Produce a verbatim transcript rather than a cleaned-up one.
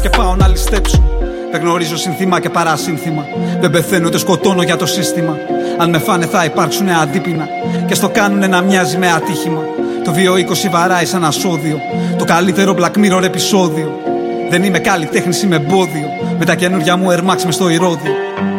και πάω να ληστέψω. Δεν γνωρίζω συνθήμα και παρασύνθημα. Δεν πεθαίνω ούτε σκοτώνω για το σύστημα. Αν με φάνε θα υπάρξουν αντίπεινα και στο κάνουνε να μοιάζει με ατύχημα. Το δύο είκοσι βαράει σαν ασώδιο. Το καλύτερο Black Mirror επεισόδιο. Δεν είμαι καλλιτέχνης, είμαι εμπόδιο. Με τα καινούργια μου Air Max μες στο ηρώδιο.